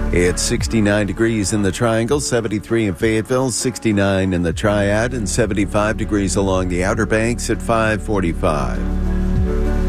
It's 69 degrees in the Triangle, 73 in Fayetteville, 69 in the Triad, and 75 degrees along the Outer Banks at 545.